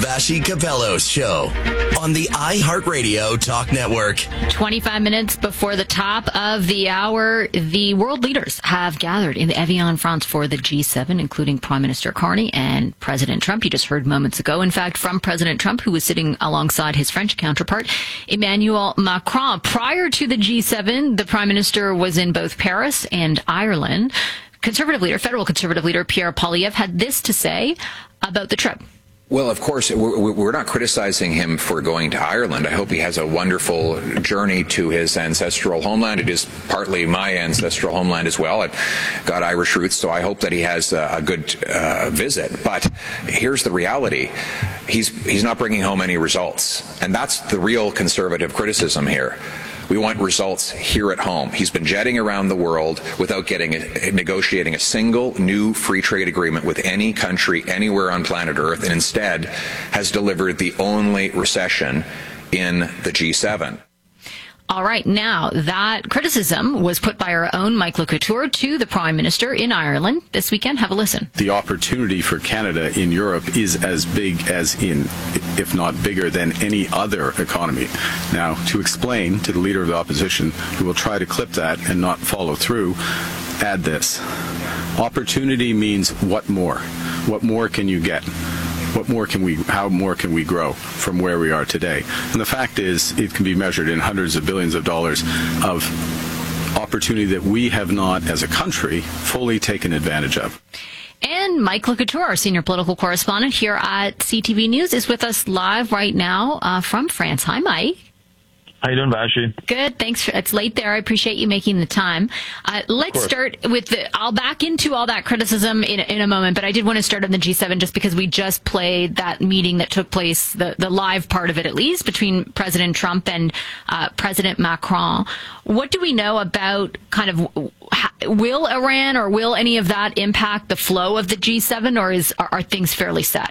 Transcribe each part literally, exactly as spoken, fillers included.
Vassy Capello's show on the iHeartRadio Talk Network. twenty-five minutes before the top of the hour, the world leaders have gathered in the Evian, France for the G seven, including Prime Minister Carney and President Trump. You just heard moments ago, in fact, from President Trump, who was sitting alongside his French counterpart, Emmanuel Macron. Prior to the G seven, the Prime Minister was in both Paris and Ireland. Conservative leader, federal conservative leader Pierre Poilievre had this to say about the trip. Well, of course, we're not criticizing him for going to Ireland. I hope he has a wonderful journey to his ancestral homeland. It is partly my ancestral homeland as well. I've got Irish roots, so I hope that he has a good uh, visit. But here's the reality. He's, he's not bringing home any results. And that's the real conservative criticism here. We want results here at home. He's been jetting around the world without getting a, negotiating a single new free trade agreement with any country anywhere on planet Earth, and instead has delivered the only recession in the G seven. All right. Now, that criticism was put by our own Mike LeCouture to the Prime Minister in Ireland this weekend. Have a listen. The opportunity for Canada in Europe is as big as in, if not bigger than any other economy. Now, to explain to the Leader of the Opposition, who will try to clip that and not follow through, add this. Opportunity means what more? What more can you get? What more can we, how more can we grow from where we are today? And the fact is, it can be measured in hundreds of billions of dollars of opportunity that we have not, as a country, fully taken advantage of. And Mike LeCouture, our senior political correspondent here at C T V News, is with us live right now uh, from France. Hi, Mike. How you doing, Vassy? Good. Thanks. For, it's late there. I appreciate you making the time. Uh, let's start with the, I'll back into all that criticism in, in a moment, but I did want to start on the G seven just because we just played that meeting that took place, the, the live part of it at least, between President Trump and uh, President Macron. What do we know about kind of, will Iran or will any of that impact the flow of the G seven, or is are, are things fairly set?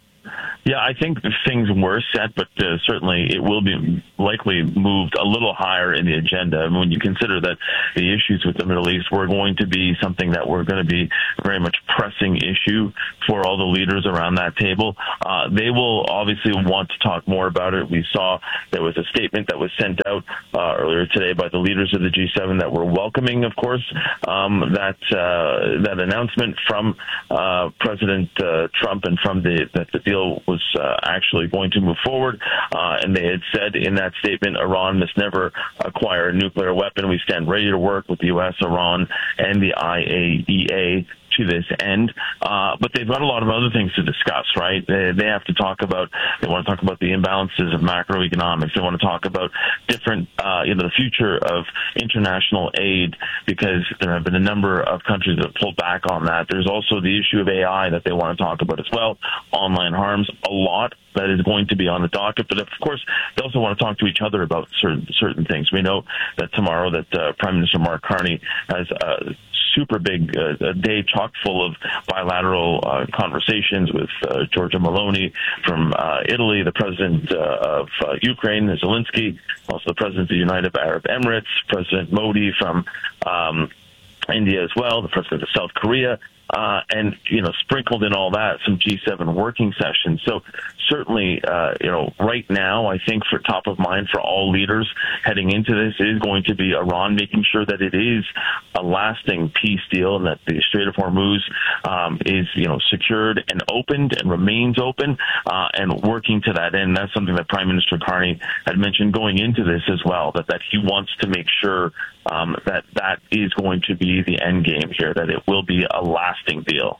Yeah, I think things were set, but uh, certainly it will be likely moved a little higher in the agenda. I mean, when you consider that the issues with the Middle East were going to be something that were going to be a very much pressing issue for all the leaders around that table, uh, they will obviously want to talk more about it. We saw there was a statement that was sent out uh, earlier today by the leaders of the G seven that were welcoming, of course, um, that uh, that announcement from uh, President uh, Trump and from the that the deal was was uh, actually going to move forward. Uh, and they had said in that statement, Iran must never acquire a nuclear weapon. We stand ready to work with the U S, Iran, and the I A E A to this end. Uh, but they've got a lot of other things to discuss, right? They, they have to talk about, they want to talk about the imbalances of macroeconomics. They want to talk about different, uh, you know, the future of international aid, because there have been a number of countries that have pulled back on that. There's also the issue of A I that they want to talk about as well. Online harms, a lot that is going to be on the docket. But of course, they also want to talk to each other about certain, certain things. We know that tomorrow that uh, Prime Minister Mark Carney has a super big uh, a day chock full of bilateral uh, conversations with uh, Giorgia Meloni from uh, Italy, the president uh, of uh, Ukraine, Zelensky, also the president of the United Arab Emirates, President Modi from um, India as well, the president of South Korea. Uh, and, you know, sprinkled in all that, some G seven working sessions. So certainly, uh, you know, right now, I think for top of mind for all leaders heading into this is going to be Iran, making sure that it is a lasting peace deal and that the Strait of Hormuz um, is, you know, secured and opened and remains open, uh, and working to that end. That's something that Prime Minister Carney had mentioned going into this as well, that, that he wants to make sure um, that that is going to be the end game here, that it will be a lasting deal.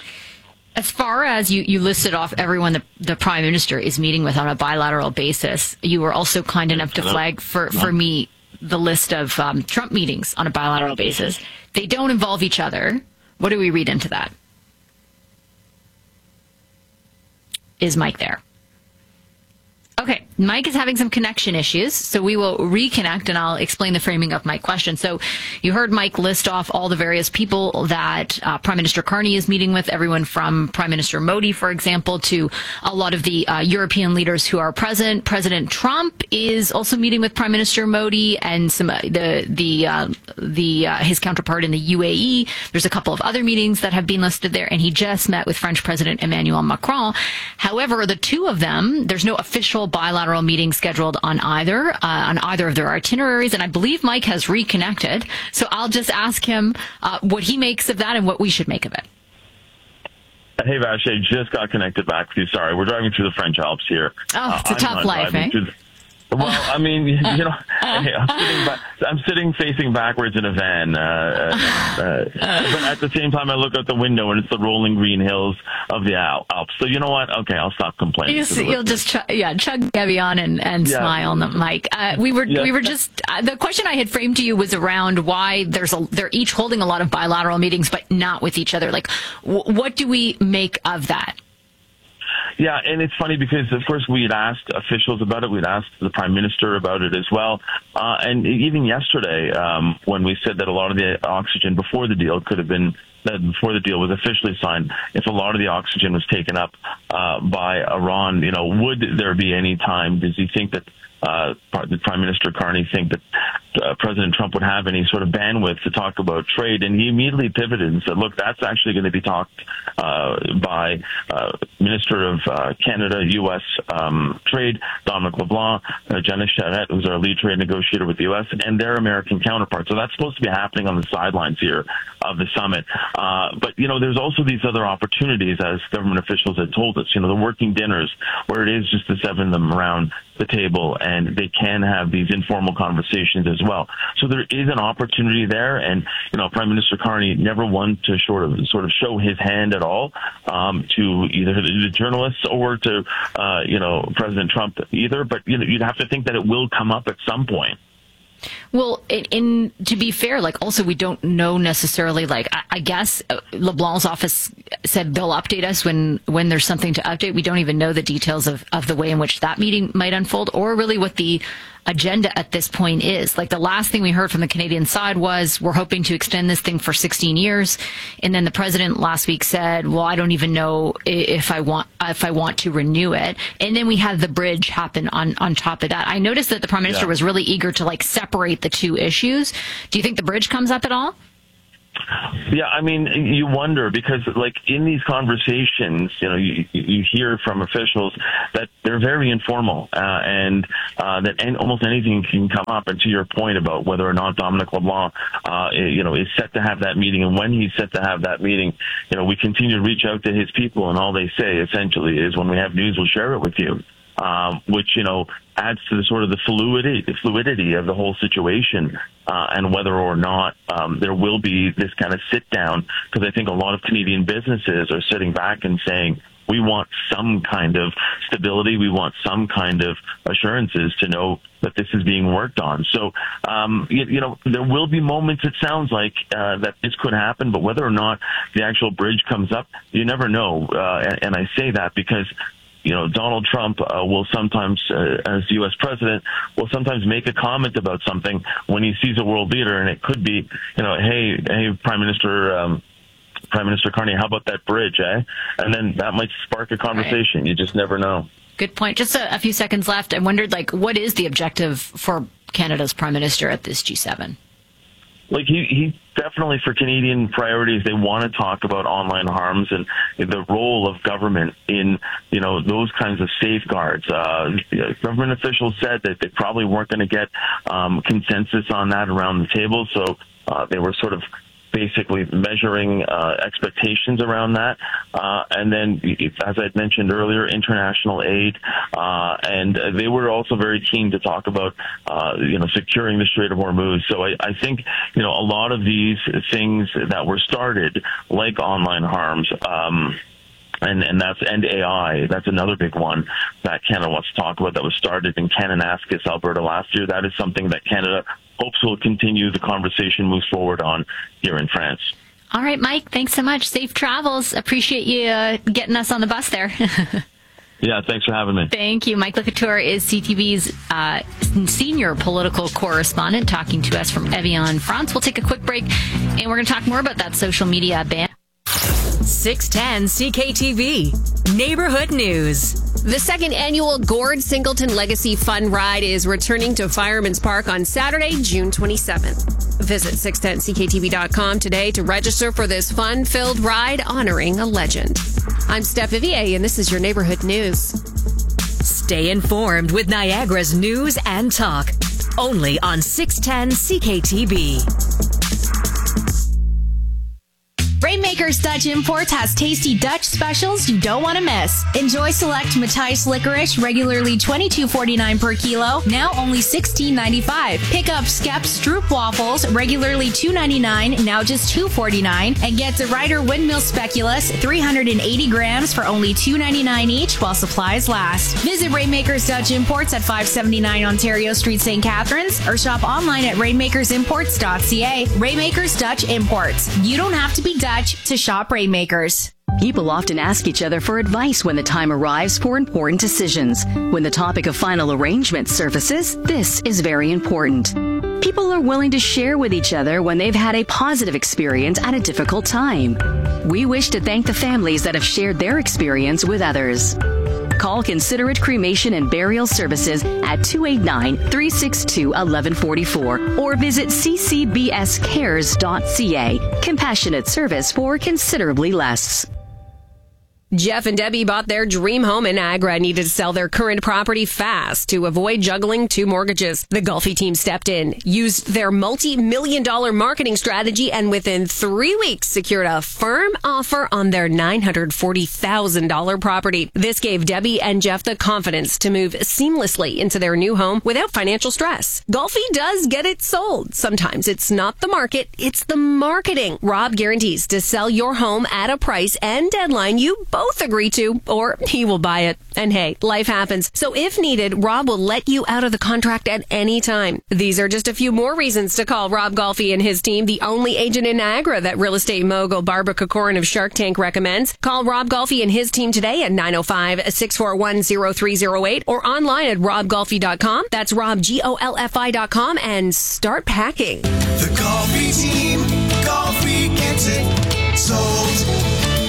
As far as you, you listed off everyone the, the Prime Minister is meeting with on a bilateral basis, you were also kind enough to flag for, for me the list of um, Trump meetings on a bilateral basis. They don't involve each other. What do we read into that? Is Mike there? Okay. Mike is having some connection issues, so we will reconnect and I'll explain the framing of my question. So you heard Mike list off all the various people that uh, Prime Minister Carney is meeting with, everyone from Prime Minister Modi, for example, to a lot of the uh, European leaders who are present. President Trump is also meeting with Prime Minister Modi and some uh, the the uh, the uh, his counterpart in the U A E. There's a couple of other meetings that have been listed there, and he just met with French President Emmanuel Macron. However, the two of them, there's no official bilateral meeting scheduled on either uh, on either of their itineraries, and I believe Mike has reconnected. So I'll just ask him uh, what he makes of that and what we should make of it. Hey, Vash, I just got connected back with you. Sorry, we're driving through the French Alps here. Oh, it's a uh, tough life, eh? The, well, I mean, you know, hey, I'm, sitting back, I'm sitting facing backwards in a van, uh, uh, uh, but at the same time, I look out the window and it's the rolling green hills of the Al- Alps. So you know what? Okay, I'll stop complaining. You you'll just ch- yeah chug Evian and and yeah. smile on the mic. Uh, we were yeah. we were just uh, the question I had framed to you was around why there's a they're each holding a lot of bilateral meetings, but not with each other. Like, w- what do we make of that? Yeah, and it's funny because, of course, we'd asked officials about it. We'd asked the prime minister about it as well. Uh, and even yesterday, um, when we said that a lot of the oxygen before the deal could have been, that before the deal was officially signed, if a lot of the oxygen was taken up uh, by Iran, you know, would there be any time? Does he think that uh, the Prime Minister Carney think that uh, President Trump would have any sort of bandwidth to talk about trade? And he immediately pivoted and said, look, that's actually going to be talked uh, by uh, Minister of uh, Canada, U S um, Trade, Dominic LeBlanc, uh, Jenna Charette, who's our lead trade negotiator with the U S, and their American counterparts. So that's supposed to be happening on the sidelines here of the summit. Uh, but, you know, there's also these other opportunities, as government officials had told us, you know, the working dinners where it is just the seven of them around the table and they can have these informal conversations as well. So there is an opportunity there. And, you know, Prime Minister Carney never wanted to sort of, sort of show his hand at all, um, to either the journalists or to, uh, you know, President Trump either. But, you know, you'd have to think that it will come up at some point. Well, in, in to be fair, like also we don't know necessarily. Like I, I guess LeBlanc's office said they'll update us when when there's something to update. We don't even know the details of of the way in which that meeting might unfold, or really what the agenda at this point is. Like the last thing we heard from the Canadian side was we're hoping to extend this thing for sixteen years, and then the president last week said, "Well, I don't even know if I want if I want to renew it." And then we had the bridge happen on on top of that. I noticed that the Prime Minister yeah. was really eager to like separate the two issues. Do you think the bridge comes up at all? Yeah, I mean, you wonder because, like, in these conversations, you know, you, you hear from officials that they're very informal uh, and uh, that any, almost anything can come up. And to your point about whether or not Dominic LeBlanc, uh, you know, is set to have that meeting and when he's set to have that meeting, you know, we continue to reach out to his people, and all they say essentially is, when we have news, we'll share it with you. Um, which, you know, adds to the sort of the fluidity, the fluidity of the whole situation, uh, and whether or not um, there will be this kind of sit down, because I think a lot of Canadian businesses are sitting back and saying, we want some kind of stability, we want some kind of assurances to know that this is being worked on. So, um, you, you know, there will be moments, it sounds like, uh, that this could happen, but whether or not the actual bridge comes up, you never know. Uh, and, and I say that because, you know, Donald Trump uh, will sometimes, uh, as U S president, will sometimes make a comment about something when he sees a world leader, and it could be, you know, hey, hey, Prime Minister, um, Prime Minister Carney, how about that bridge, eh? And then that might spark a conversation. Right. You just never know. Good point. Just a, a few seconds left. I wondered, like, what is the objective for Canada's Prime Minister at this G seven? Like he, he definitely, for Canadian priorities, they want to talk about online harms and the role of government in, you know, those kinds of safeguards. Uh, government officials said that they probably weren't going to get um, consensus on that around the table, so uh, they were sort of basically measuring uh, expectations around that. Uh, and then, as I mentioned earlier, international aid. Uh, and they were also very keen to talk about, uh, you know, securing the Strait of Hormuz. So I, I think, you know, a lot of these things that were started, like online harms, um, And, and that's and A I. That's another big one that Canada wants to talk about that was started in Kananaskis, Alberta last year. That is something that Canada hopes will continue the conversation moves forward on here in France. All right, Mike, thanks so much. Safe travels. Appreciate you uh, getting us on the bus there. Yeah, thanks for having me. Thank you. Mike Lefauteur is C T V's uh, senior political correspondent talking to us from Evian, France. We'll take a quick break, and we're going to talk more about that social media ban. six ten C K T V Neighborhood News. The second annual Gord Singleton Legacy Fun Ride is returning to Fireman's Park on Saturday, June twenty-seventh. Visit six ten C K T V dot com today to register for this fun-filled ride honoring a legend. I'm Steph Vivier, and this is your Neighborhood News. Stay informed with Niagara's news and talk. Only on six ten C K T V. Rainmakers Dutch Imports has tasty Dutch specials you don't want to miss. Enjoy select Matthijs licorice, regularly twenty-two forty-nine per kilo, now only sixteen ninety-five. Pick up Skep Stroop waffles, regularly two ninety-nine, now just two forty-nine, and get the Ryder Windmill Speculoos, three hundred eighty grams for only two ninety-nine each while supplies last. Visit Rainmakers Dutch Imports at five seventy-nine Ontario Street, Saint Catharines, or shop online at rainmakers imports dot c a. Rainmakers Dutch Imports. You don't have to be Dutch to shop Rainmakers. People often ask each other for advice when the time arrives for important decisions. When the topic of final arrangement surfaces, this is very important. People are willing to share with each other when they've had a positive experience at a difficult time. We wish to thank the families that have shared their experience with others. Call Considerate Cremation and Burial Services at two eight nine, three six two, one one four four or visit c c b s cares dot c a. Compassionate service for considerably less. Jeff and Debbie bought their dream home in Niagara and needed to sell their current property fast to avoid juggling two mortgages. The Golfi team stepped in, used their multi-million dollar marketing strategy, and within three weeks secured a firm offer on their nine hundred forty thousand dollars property. This gave Debbie and Jeff the confidence to move seamlessly into their new home without financial stress. Golfi does get it sold. Sometimes it's not the market, it's the marketing. Rob guarantees to sell your home at a price and deadline you both agree to, or he will buy it. And hey, life happens. So if needed, Rob will let you out of the contract at any time. These are just a few more reasons to call Rob Golfi and his team, the only agent in Niagara that real estate mogul Barbara Kokorin of Shark Tank recommends. Call Rob Golfi and his team today at nine oh five, six four one, oh three oh eight or online at rob golfi dot com. That's rob g o l f i dot com, and start packing. The Golfi team, Golfi gets it sold.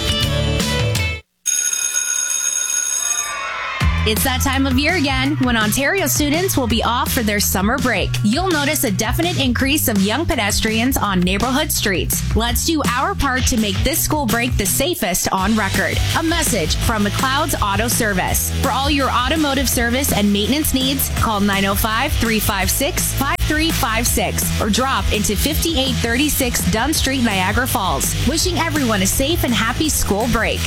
It's that time of year again when Ontario students will be off for their summer break. You'll notice a definite increase of young pedestrians on neighborhood streets. Let's do our part to make this school break the safest on record. A message from McLeod's Auto Service. For all your automotive service and maintenance needs, call nine oh five, three five six, five three five six or drop into fifty-eight thirty-six Dunn Street, Niagara Falls. Wishing everyone a safe and happy school break.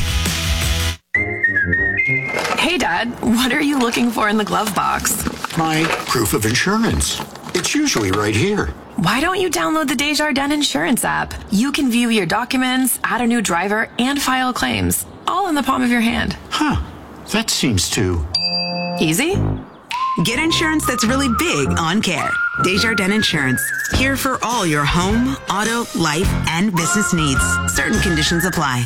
Hey, Dad, what are you looking for in the glove box? My proof of insurance. It's usually right here. Why don't you download the Desjardins Insurance app? You can view your documents, add a new driver, and file claims, all in the palm of your hand. Huh. That seems too... easy? Get insurance that's really big on care. Desjardins Insurance. Here for all your home, auto, life, and business needs. Certain conditions apply.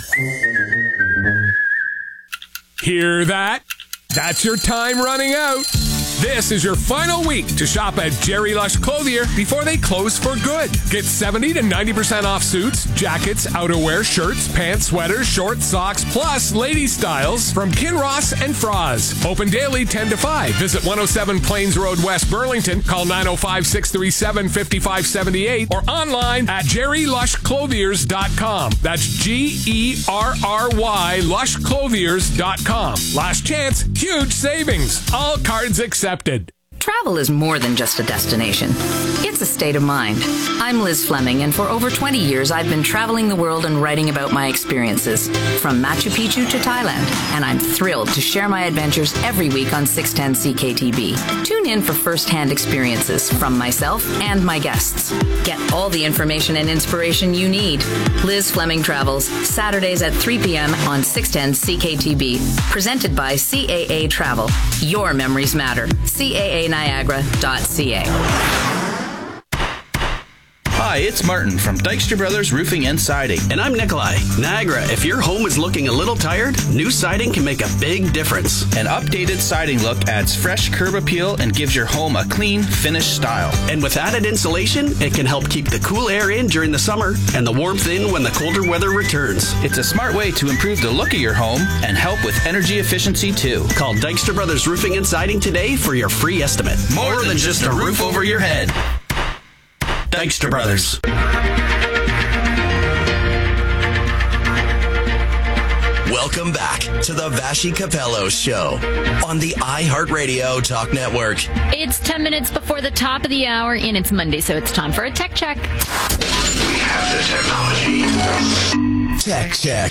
Hear that? That's your time running out. This is your final week to shop at Jerry Lush Clothier before they close for good. Get seventy to ninety percent off suits, jackets, outerwear, shirts, pants, sweaters, shorts, socks, plus lady styles from Kinross and Froz. Open daily ten to five. Visit one oh seven Plains Road, West Burlington. Call nine oh five, six three seven, five five seven eight or online at jerry lush clothiers dot com. That's G E R R Y lush clothiers dot com. Last chance, huge savings. All cards accepted. Travel is more than just a destination. It's a state of mind. I'm Liz Fleming, and for over twenty years, I've been traveling the world and writing about my experiences, from Machu Picchu to Thailand, and I'm thrilled to share my adventures every week on six ten C K T V. Tune in for first-hand experiences from myself and my guests. Get all the information and inspiration you need. Liz Fleming Travels, Saturdays at three p.m. on six ten C K T V. Presented by C A A Travel. Your memories matter. C A A Niagara dot C A. Hi, it's Martin from Dykstra Brothers Roofing and Siding. And I'm Nikolai. Niagara, if your home is looking a little tired, new siding can make a big difference. An updated siding look adds fresh curb appeal and gives your home a clean, finished style. And with added insulation, it can help keep the cool air in during the summer and the warmth in when the colder weather returns. It's a smart way to improve the look of your home and help with energy efficiency too. Call Dykstra Brothers Roofing and Siding today for your free estimate. More, More than, than just a roof over your head. Dykstra Brothers. Welcome back to the Vassy Capello Show on the iHeartRadio Talk Network. It's ten minutes before the top of the hour, and it's Monday, so it's time for a tech check. We have the technology. Tech check.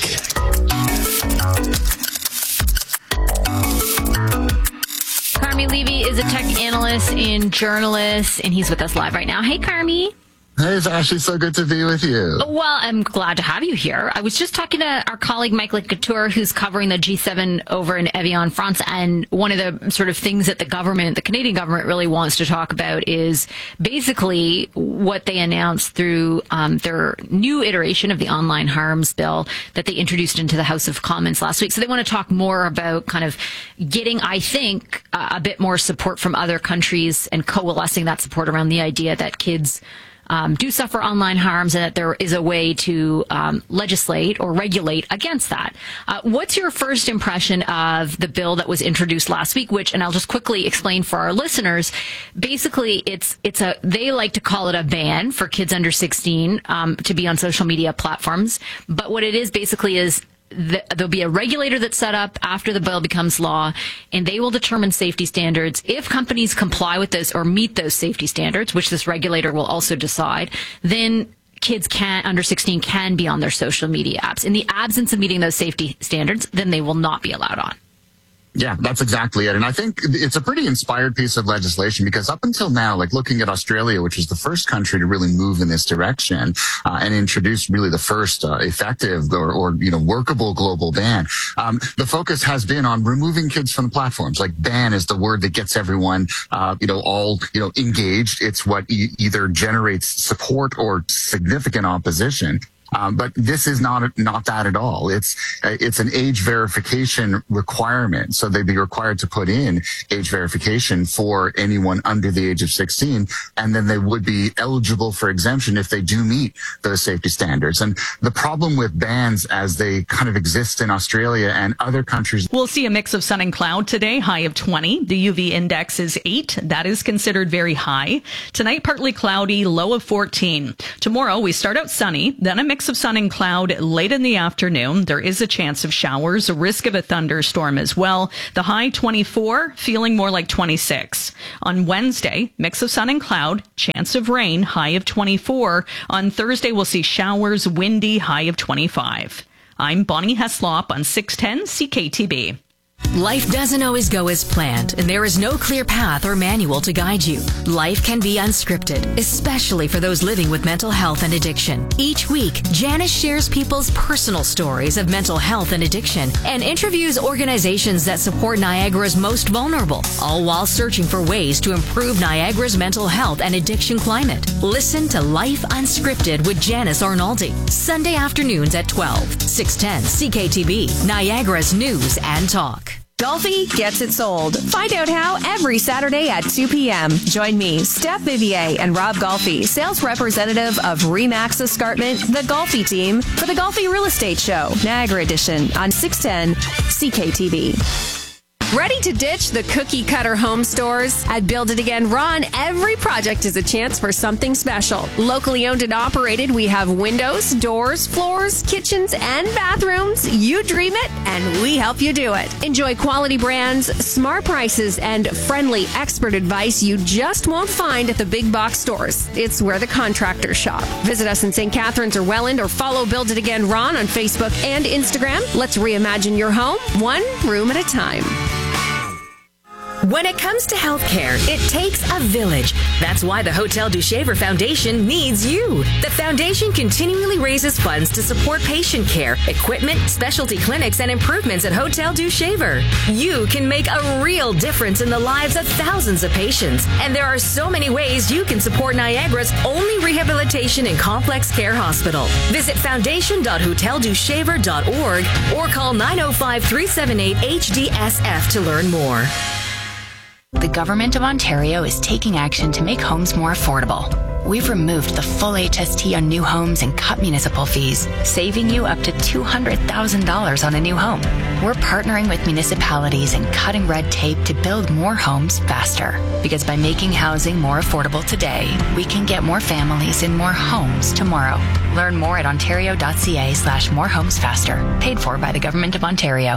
Carmi Levy is a tech analyst and journalist, and he's with us live right now. Hey, Carmi. Hey, it's actually so good to be with you. Well, I'm glad to have you here. I was just talking to our colleague Mike Couture, who's covering the G seven over in Evian, France, and one of the sort of things that the government, the Canadian government, really wants to talk about is basically what they announced through um, their new iteration of the online harms bill that they introduced into the House of Commons last week. So they want to talk more about kind of getting, I think, uh, a bit more support from other countries and coalescing that support around the idea that kids Um, do suffer online harms and that there is a way to um, legislate or regulate against that. Uh, what's your first impression of the bill that was introduced last week, which, and I'll just quickly explain for our listeners, basically it's it's a, they like to call it a ban for kids under sixteen um, to be on social media platforms. But what it is basically is there'll be a regulator that's set up after the bill becomes law, and they will determine safety standards. If companies comply with this or meet those safety standards, which this regulator will also decide, then kids can under sixteen can be on their social media apps. In the absence of meeting those safety standards, then they will not be allowed on. Yeah, that's exactly it. And I think it's a pretty inspired piece of legislation because up until now, like looking at Australia, which was the first country to really move in this direction uh, and introduce really the first uh, effective or, or, you know, workable global ban, um, the focus has been on removing kids from the platforms. Like ban is the word that gets everyone, uh, you know, all, you know, engaged. It's what e- either generates support or significant opposition. Um, but this is not not that at all. It's it's an age verification requirement. So they'd be required to put in age verification for anyone under the age of sixteen, and then they would be eligible for exemption if they do meet those safety standards. And the problem with bans as they kind of exist in Australia and other countries. We'll see a mix of sun and cloud today, high of twenty. The U V index is eight. That is considered very high. Tonight, partly cloudy, low of fourteen. Tomorrow, we start out sunny, then a mix of sun and cloud late in the afternoon. There is a chance of showers, a risk of a thunderstorm as well. The high twenty-four, feeling more like twenty-six. On Wednesday, mix of sun and cloud, chance of rain, high of twenty-four. On Thursday, we'll see showers, windy, high of twenty-five. I'm Bonnie Heslop on six ten C K T B. Life doesn't always go as planned, and there is no clear path or manual to guide you. Life can be unscripted, especially for those living with mental health and addiction. Each week, Janice shares people's personal stories of mental health and addiction and interviews organizations that support Niagara's most vulnerable, all while searching for ways to improve Niagara's mental health and addiction climate. Listen to Life Unscripted with Janice Arnaldi, Sunday afternoons at twelve, six ten C K T B, Niagara's News and Talk. Golfi gets it sold. Find out how every Saturday at two p.m. Join me, Steph Vivier, and Rob Golfi, sales representative of Remax Escarpment, the Golfi team, for the Golfi Real Estate Show, Niagara Edition, on six ten C K T V. Ready to ditch the cookie cutter home stores? At Build It Again Ron, every project is a chance for something special. Locally owned and operated, we have windows, doors, floors, kitchens, and bathrooms. You dream it, and we help you do it. Enjoy quality brands, smart prices, and friendly expert advice you just won't find at the big box stores. It's where the contractors shop. Visit us in Saint Catharines or Welland, or follow Build It Again Ron on Facebook and Instagram. Let's reimagine your home, one room at a time. When it comes to healthcare, it takes a village. That's why the Hotel du Shaver Foundation needs you. The foundation continually raises funds to support patient care, equipment, specialty clinics, and improvements at Hotel du Shaver. You can make a real difference in the lives of thousands of patients. And there are so many ways you can support Niagara's only rehabilitation and complex care hospital. Visit foundation dot hotel du shaver dot org or call nine oh five, three seven eight, H D S F to learn more. The Government of Ontario is taking action to make homes more affordable. We've removed the full H S T on new homes and cut municipal fees, saving you up to two hundred thousand dollars on a new home. We're partnering with municipalities and cutting red tape to build more homes faster. Because by making housing more affordable today, we can get more families in more homes tomorrow. Learn more at ontario.ca slash more homes faster. Paid for by the Government of Ontario.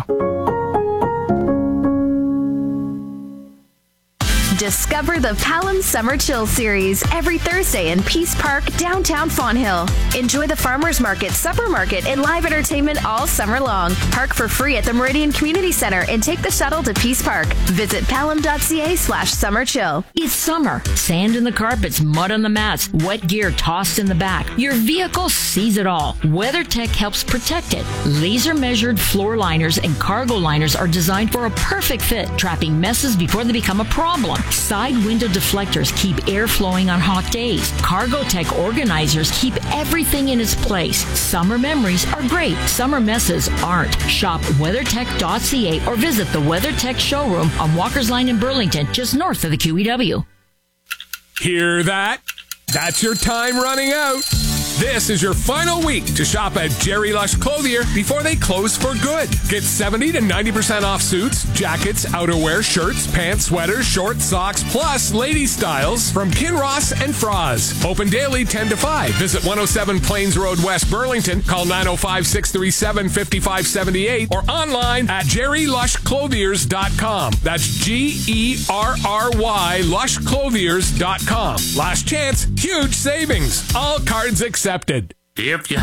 Discover the Palam Summer Chill Series every Thursday in Peace Park, downtown Fonthill. Enjoy the farmers market, supper market, and live entertainment all summer long. Park for free at the Meridian Community Center and take the shuttle to Peace Park. Visit palam.ca slash summer chill. It's summer. Sand in the carpets, mud on the mats, wet gear tossed in the back. Your vehicle sees it all. WeatherTech helps protect it. Laser measured floor liners and cargo liners are designed for a perfect fit, trapping messes before they become a problem. Side window deflectors keep air flowing on hot days. CargoTech organizers keep everything in its place. Summer memories are great. Summer messes aren't. Shop weathertech dot c a or visit the WeatherTech showroom on Walker's Line in Burlington, just north of the Q E W. Hear that? That's your time running out. This is your final week to shop at Jerry Lush Clothier before they close for good. Get seventy to ninety percent off suits, jackets, outerwear, shirts, pants, sweaters, shorts, socks, plus lady styles from Kinross and Froz. Open daily ten to five. Visit one oh seven Plains Road, West Burlington. Call nine oh five, six three seven, five five seven eight or online at jerry lush clothiers dot com. That's G E R R Y lush clothiers dot com. Last chance, huge savings. All cards accepted. If you